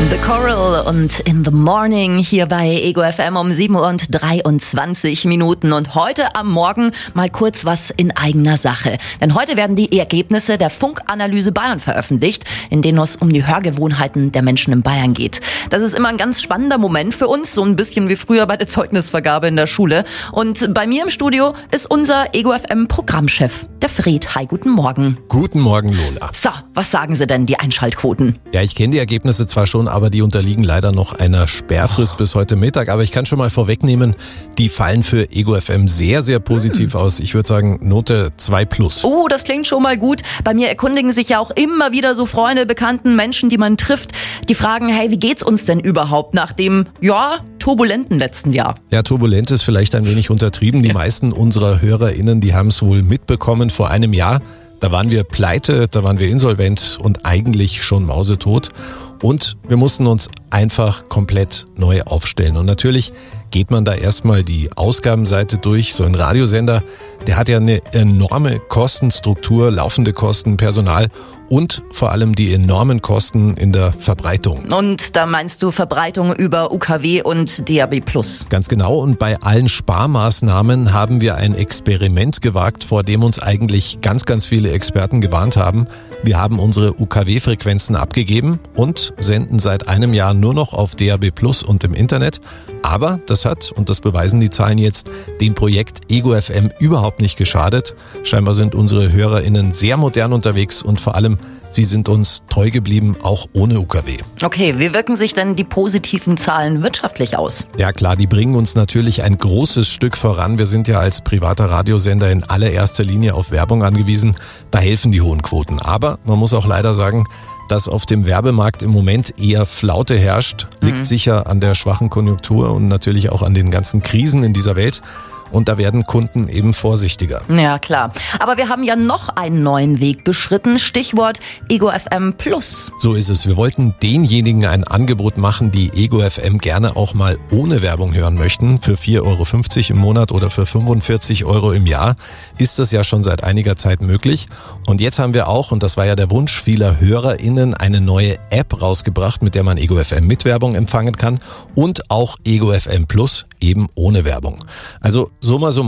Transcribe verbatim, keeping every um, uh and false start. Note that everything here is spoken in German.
The Coral und In the Morning hier bei Ego F M um sieben Uhr und dreiundzwanzig Minuten. Und heute am Morgen mal kurz was in eigener Sache. Denn heute werden die Ergebnisse der Funkanalyse Bayern veröffentlicht, in denen es um die Hörgewohnheiten der Menschen in Bayern geht. Das ist immer ein ganz spannender Moment für uns, so ein bisschen wie früher bei der Zeugnisvergabe in der Schule. Und bei mir im Studio ist unser Ego F M Programmchef, der Fred. Hi, guten Morgen. Guten Morgen, Lola. So, was sagen Sie denn, die Einschaltquoten? Ja, ich kenne die Ergebnisse zwar schon, aber die unterliegen leider noch einer Sperrfrist oh. bis heute Mittag. Aber ich kann schon mal vorwegnehmen, die fallen für Ego F M sehr, sehr positiv hm. aus. Ich würde sagen, Note zwei plus. Oh, das klingt schon mal gut. Bei mir erkundigen sich ja auch immer wieder so Freunde, Bekannten, Menschen, die man trifft, die fragen, hey, wie geht's uns denn überhaupt nach dem, ja, turbulenten letzten Jahr? Ja, turbulent ist vielleicht ein wenig untertrieben. Die ja. meisten unserer HörerInnen, die haben es wohl mitbekommen vor einem Jahr. Da waren wir pleite, da waren wir insolvent und eigentlich schon mausetot. Und wir mussten uns einfach komplett neu aufstellen. Und natürlich geht man da erstmal die Ausgabenseite durch. So ein Radiosender, der hat ja eine enorme Kostenstruktur, laufende Kosten, Personal und vor allem die enormen Kosten in der Verbreitung. Und da meinst du Verbreitung über U K W und D A B plus? Ganz genau. Und bei allen Sparmaßnahmen haben wir ein Experiment gewagt, vor dem uns eigentlich ganz, ganz viele Experten gewarnt haben. Wir haben unsere U K W-Frequenzen abgegeben und senden seit einem Jahr nur noch auf D A B plus und im Internet. Aber das hat, und das beweisen die Zahlen jetzt, dem Projekt Ego F M überhaupt nicht geschadet. Scheinbar sind unsere HörerInnen sehr modern unterwegs und vor allem, sie sind uns treu geblieben, auch ohne U K W. Okay, wie wirken sich denn die positiven Zahlen wirtschaftlich aus? Ja klar, die bringen uns natürlich ein großes Stück voran. Wir sind ja als privater Radiosender in allererster Linie auf Werbung angewiesen. Da helfen die hohen Quoten. Aber man muss auch leider sagen, dass auf dem Werbemarkt im Moment eher Flaute herrscht, liegt mhm. sicher an der schwachen Konjunktur und natürlich auch an den ganzen Krisen in dieser Welt. Und da werden Kunden eben vorsichtiger. Ja, klar. Aber wir haben ja noch einen neuen Weg beschritten. Stichwort Ego F M Plus. So ist es. Wir wollten denjenigen ein Angebot machen, die Ego F M gerne auch mal ohne Werbung hören möchten. Für vier Euro fünfzig im Monat oder für fünfundvierzig Euro im Jahr ist das ja schon seit einiger Zeit möglich. Und jetzt haben wir auch, und das war ja der Wunsch vieler HörerInnen, eine neue App rausgebracht, mit der man Ego F M mit Werbung empfangen kann. Und auch Ego F M Plus eben ohne Werbung. Also summa summarum.